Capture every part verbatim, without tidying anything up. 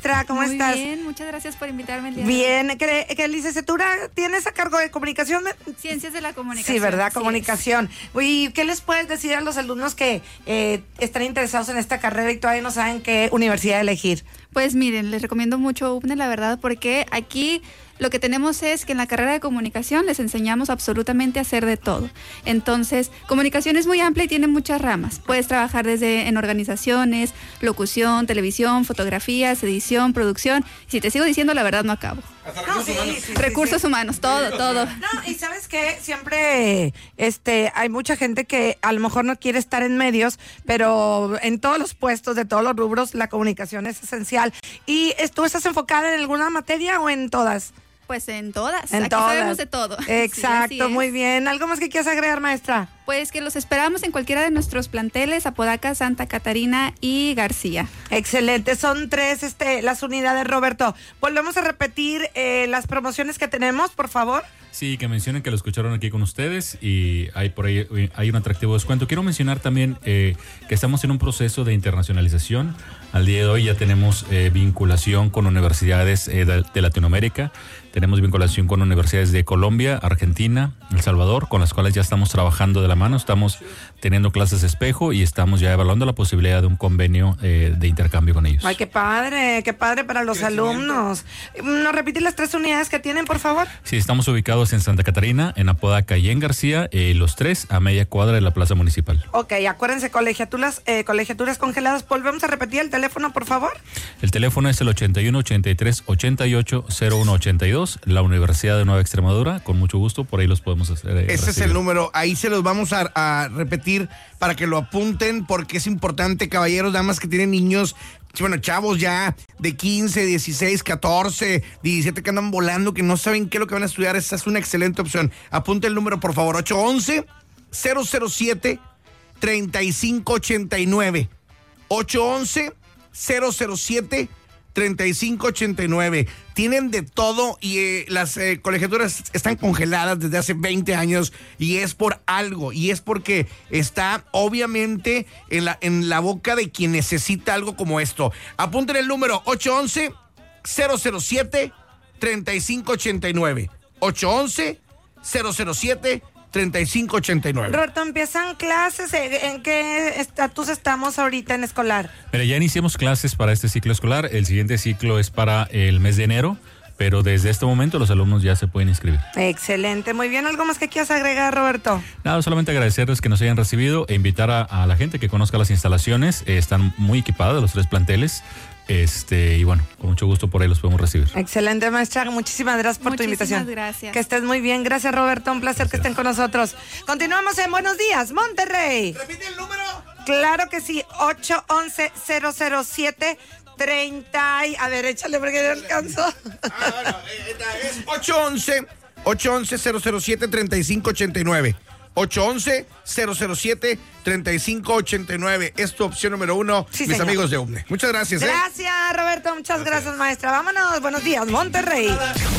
maestra? ¿Cómo Muy estás? Bien, muchas gracias por invitarme el día Bien, de ¿qué, qué licenciatura tienes a cargo de comunicación? Ciencias de la comunicación. Sí, ¿verdad? Comunicación. ¿Y qué les puedes decir a los alumnos que eh, están interesados en esta carrera y todavía no saben qué universidad elegir? Pues miren, les recomiendo mucho U P N E, la verdad, porque aquí lo que tenemos es que en la carrera de comunicación les enseñamos absolutamente a hacer de todo. Entonces, comunicación es muy amplia y tiene muchas ramas. Puedes trabajar desde en organizaciones, locución, televisión, fotografías, edición, producción. Si te sigo diciendo, la verdad no acabo. Hasta No, recursos sí, humanos. sí, Recursos sí. humanos, todo, todo. No, y ¿sabes qué? Siempre este, hay mucha gente que a lo mejor no quiere estar en medios, pero en todos los puestos, de todos los rubros, la comunicación es esencial. ¿Y tú estás enfocada en alguna materia o en todas? Pues en todas. En Aquí todas. sabemos de todo. Exacto, Sí, así es. muy bien. ¿Algo más que quieras agregar, maestra? Pues que los esperamos en cualquiera de nuestros planteles, Apodaca, Santa Catarina y García. Excelente, son tres este, las unidades, Roberto. Volvemos a repetir eh, las promociones que tenemos, por favor. Sí, que mencionen que lo escucharon aquí con ustedes y hay por ahí hay un atractivo descuento. Quiero mencionar también eh, que estamos en un proceso de internacionalización. Al día de hoy ya tenemos eh, vinculación con universidades eh, de, de Latinoamérica. Tenemos vinculación con universidades de Colombia, Argentina, El Salvador, con las cuales ya estamos trabajando de la mano. Estamos teniendo clases de espejo y estamos ya evaluando la posibilidad de un convenio eh, de intercambio con ellos. Ay, qué padre, qué padre para los alumnos. ¿Nos repiten las tres unidades que tienen, por favor? Sí, estamos ubicados en Santa Catarina, en Apodaca y en García, eh, los tres a media cuadra de la Plaza Municipal. Ok, acuérdense, colegiaturas, eh, colegiaturas congeladas. Volvemos a repetir el teléfono, por favor. El teléfono es el ochenta y uno, ochenta y tres, ochenta y ocho, cero uno ochenta y dos, la Universidad de Nueva Extremadura. Con mucho gusto, por ahí los podemos hacer. Eh, Ese es el número, ahí se los vamos a, a repetir para que lo apunten, porque es importante, caballeros, damas que tienen niños, bueno, chavos ya de quince, dieciséis, catorce, diecisiete que andan volando, que no saben qué es lo que van a estudiar. Esta es una excelente opción. Apunte el número, por favor, ocho once, cero cero siete, treinta y cinco ochenta y nueve. ocho once, cero cero siete, treinta y cinco ochenta y nueve. Tienen de todo y eh, las eh, colegiaturas están congeladas desde hace veinte años y es por algo, y es porque está obviamente en la, en la boca de quien necesita algo como esto. Apunten el número ocho once, cero cero siete, treinta y cinco ochenta y nueve. ocho once, cero cero siete, treinta y cinco ochenta y nueve. Roberto, empiezan clases. ¿En qué estatus estamos ahorita en escolar? Mira, ya iniciamos clases para este ciclo escolar. El siguiente ciclo es para el mes de enero, pero desde este momento los alumnos ya se pueden inscribir. Excelente, muy bien. ¿Algo más que quieras agregar, Roberto? Nada, solamente agradecerles que nos hayan recibido e invitar a, a la gente que conozca las instalaciones. Eh, están muy equipadas los tres planteles. Este, y bueno, con mucho gusto por ahí los podemos recibir. Excelente, maestra. Muchísimas gracias por Muchísimas tu invitación. gracias. Que estés muy bien. Gracias, Roberto. Un placer Gracias. que estén con nosotros. Continuamos en Buenos Días, Monterrey. ¿Repite el número? Claro que sí. ocho once, cero cero siete, treinta. A ver, échale porque no alcanzó. Ah, bueno, eh, es ocho once, ocho once, cero cero siete, treinta y cinco ochenta y nueve. ocho once, cero cero siete, treinta y cinco ochenta y nueve. Es tu opción número uno, Sí, mis señor. amigos de U P N E. Muchas gracias. ¿eh? Gracias, Roberto. Muchas gracias, maestra. Vámonos. Buenos días, Monterrey.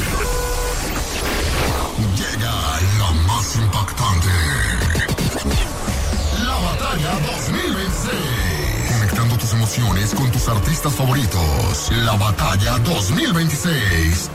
Llega la más impactante. La batalla dos mil veintiséis. Conectando tus emociones con tus artistas favoritos. La batalla dos mil veintiséis.